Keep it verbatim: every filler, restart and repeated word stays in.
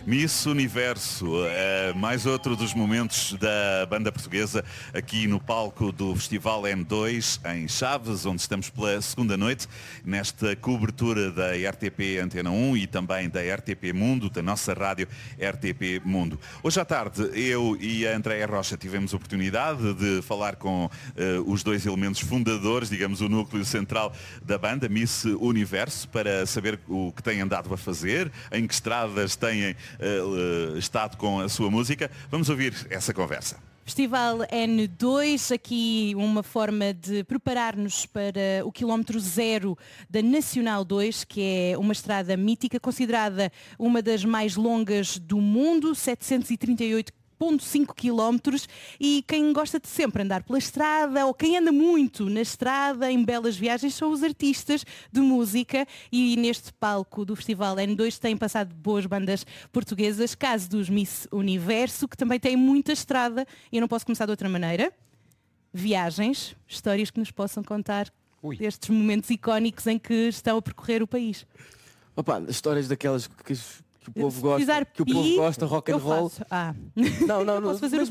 Miss Universo, é mais outro dos momentos da banda portuguesa aqui no palco do Festival M dois em Chaves, onde estamos pela segunda noite, nesta cobertura da R T P Antena um e também da R T P Mundo, da nossa rádio R T P Mundo. Hoje à tarde eu e a Andréia Rocha tivemos a oportunidade de falar com uh, os dois elementos fundadores, digamos o núcleo central da banda, Miss Universo, para saber o que têm andado a fazer, em que estradas têm uh, estado com a sua música. Vamos ouvir essa conversa. Festival N dois, aqui uma forma de preparar-nos para o quilómetro zero da Nacional dois, que é uma estrada mítica, considerada uma das mais longas do mundo, setecentos e trinta e oito vírgula cinco quilómetros, e quem gosta de sempre andar pela estrada, ou quem anda muito na estrada, em belas viagens, são os artistas de música, e neste palco do Festival N dois têm passado boas bandas portuguesas, caso dos Miss Universo, que também têm muita estrada, e eu não posso começar de outra maneira. Viagens, histórias que nos possam contar Ui. destes momentos icónicos em que estão a percorrer o país. Opa, histórias daquelas que... que o povo gosta, que o povo gosta rock and roll. Ah. Não, não, não. Posso fazer mas,